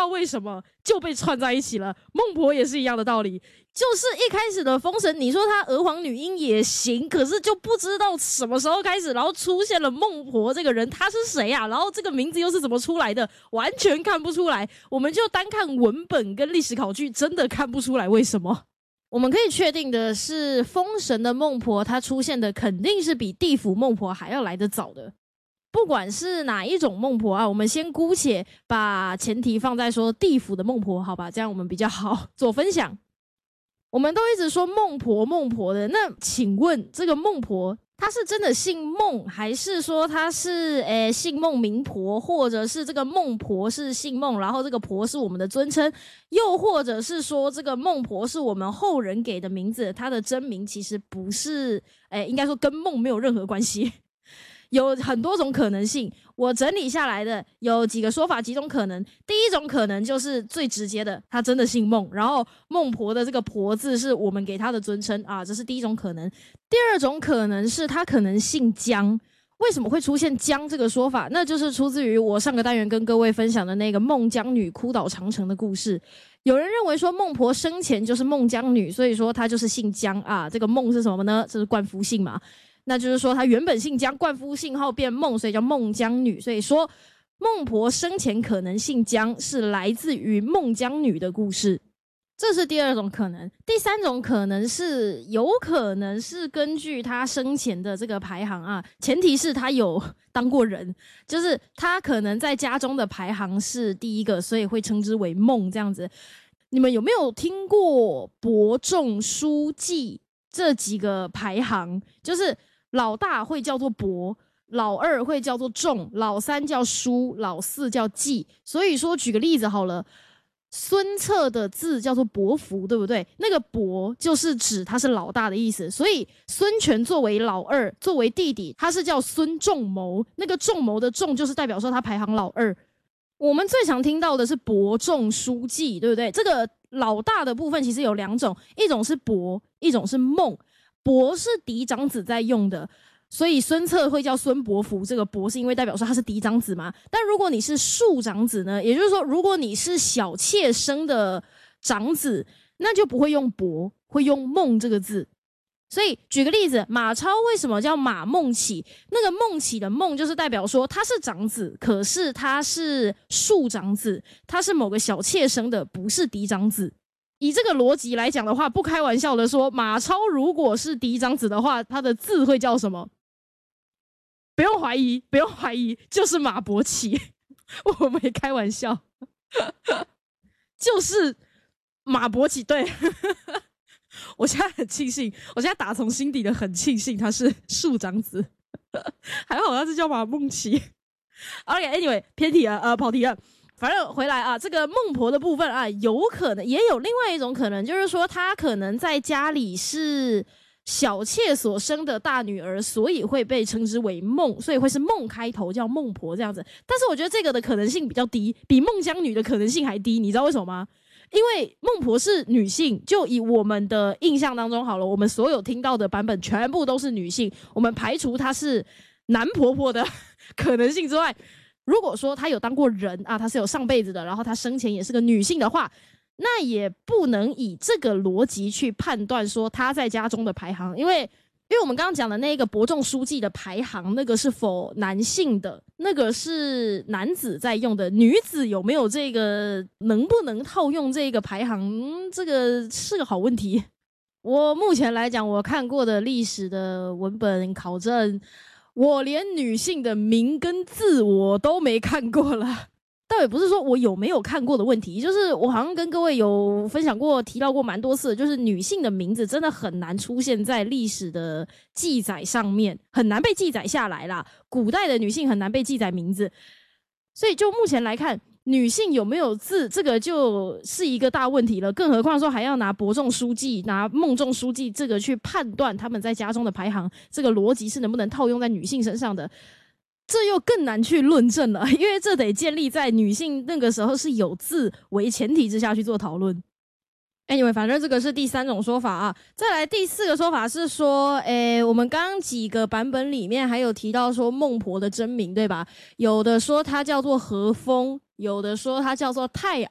道为什么就被串在一起了。孟婆也是一样的道理，就是一开始的封神，你说她娥皇女英也行，可是就不知道什么时候开始，然后出现了孟婆这个人，她是谁啊？然后这个名字又是怎么出来的？完全看不出来。我们就单看文本跟历史考据，真的看不出来为什么。我们可以确定的是，封神的孟婆她出现的肯定是比地府孟婆还要来得早的。不管是哪一种孟婆啊，我们先姑且把前提放在说地府的孟婆，好吧，这样我们比较好做分享。我们都一直说孟婆孟婆的，那请问这个孟婆她是真的姓孟，还是说她是姓孟名婆，或者是这个孟婆是姓孟，然后这个婆是我们的尊称，又或者是说这个孟婆是我们后人给的名字，她的真名其实不是应该说跟孟没有任何关系。有很多种可能性，我整理下来的有几个说法，几种可能。第一种可能就是最直接的，他真的姓孟，然后孟婆的这个婆字是我们给他的尊称啊，这是第一种可能。第二种可能是他可能姓姜。为什么会出现姜这个说法？那就是出自于我上个单元跟各位分享的那个孟姜女哭倒长城的故事。有人认为说孟婆生前就是孟姜女，所以说她就是姓姜啊。这个孟是什么呢？这是冠夫姓嘛。那就是说她原本姓姜，冠夫姓后变孟，所以叫孟姜女。所以说孟婆生前可能姓姜是来自于孟姜女的故事，这是第二种可能。第三种可能是有可能是根据她生前的这个排行啊，前提是她有当过人，就是她可能在家中的排行是第一个，所以会称之为孟这样子。你们有没有听过伯仲叔季这几个排行？就是老大会叫做伯，老二会叫做仲，老三叫叔，老四叫季。所以说举个例子好了，孙策的字叫做伯符，对不对？那个伯就是指他是老大的意思，所以孙权作为老二，作为弟弟，他是叫孙仲谋，那个仲谋的仲就是代表说他排行老二。我们最常听到的是伯仲叔季，对不对？这个老大的部分其实有两种，一种是伯，一种是孟。伯是嫡长子在用的，所以孙策会叫孙伯符，这个伯是因为代表说他是嫡长子嘛。但如果你是庶长子呢，也就是说如果你是小妾生的长子，那就不会用伯，会用孟这个字。所以举个例子，马超为什么叫马孟起？那个孟起的孟就是代表说他是长子，可是他是庶长子，他是某个小妾生的，不是嫡长子。以这个逻辑来讲的话，不开玩笑的说，马超如果是嫡长子的话，他的字会叫什么？不用怀疑，不用怀疑，就是马伯起。我没开玩笑，就是马伯起。对，我现在很庆幸，我现在打从心底的很庆幸他是庶长子，还好他是叫马孟起。OK，anyway， 偏题了，跑题了。反正回来啊，这个孟婆的部分啊，有可能也有另外一种可能，就是说她可能在家里是小妾所生的大女儿，所以会被称之为孟，所以会是孟开头叫孟婆这样子。但是我觉得这个的可能性比较低，比孟姜女的可能性还低，你知道为什么吗？因为孟婆是女性，就以我们的印象当中好了，我们所有听到的版本全部都是女性，我们排除她是男婆婆的可能性之外，如果说她有当过人啊，她是有上辈子的，然后她生前也是个女性的话，那也不能以这个逻辑去判断说她在家中的排行，因为我们刚刚讲的那个伯仲叔季的排行，那个是否男性的，那个是男子在用的，女子有没有这个，能不能套用这个排行，这个是个好问题。我目前来讲，我看过的历史的文本考证，我连女性的名跟字我都没看过了。倒也不是说我有没有看过的问题，就是我好像跟各位有分享过提到过蛮多次，就是女性的名字真的很难出现在历史的记载上面，很难被记载下来啦，古代的女性很难被记载名字，所以就目前来看，女性有没有字这个就是一个大问题了，更何况说还要拿伯仲叔季拿孟仲叔季这个去判断他们在家中的排行，这个逻辑是能不能套用在女性身上的，这又更难去论证了，因为这得建立在女性那个时候是有字为前提之下去做讨论。Anyway， 反正这个是第三种说法啊。再来第四个说法是说，我们刚刚几个版本里面还有提到说孟婆的真名，对吧？有的说她叫做和风，有的说她叫做太